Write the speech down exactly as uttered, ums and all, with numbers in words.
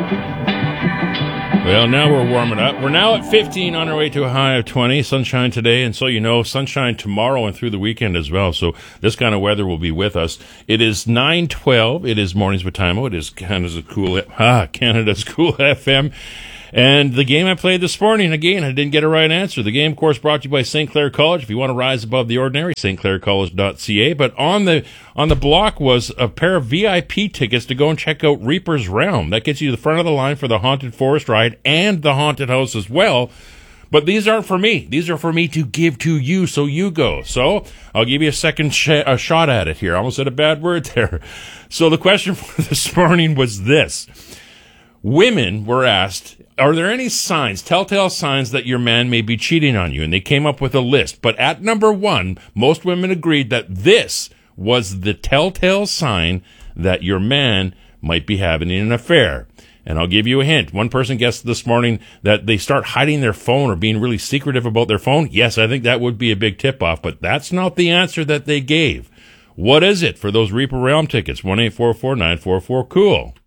Well, now we're warming up. We're now at fifteen, on our way to a high of twenty. Sunshine today, and so you know, sunshine tomorrow and through the weekend as well. So this kind of weather will be with us. It is nine twelve. It is Mornings with Timo. It is Canada's cool, ah, Canada's cool F M. And the game I played this morning, again, I didn't get a right answer. The game, of course, brought to you by Saint Clair College. If you want to rise above the ordinary, st clair college dot c a. But on the on the block was a pair of V I P tickets to go and check out Reaper's Realm. That gets you to the front of the line for the Haunted Forest ride and the Haunted House as well. But these aren't for me. These are for me to give to you, so you go. So I'll give you a second sh- a shot at it here. I almost said a bad word there. So the question for this morning was this. Women were asked, are there any signs, telltale signs that your man may be cheating on you? And they came up with a list. But at number one, most women agreed that this was the telltale sign that your man might be having an affair. And I'll give you a hint. One person guessed this morning that they start hiding their phone or being really secretive about their phone. Yes, I think that would be a big tip-off, but that's not the answer that they gave. What is it for those Reaper Realm tickets? one eight four four nine four four cool.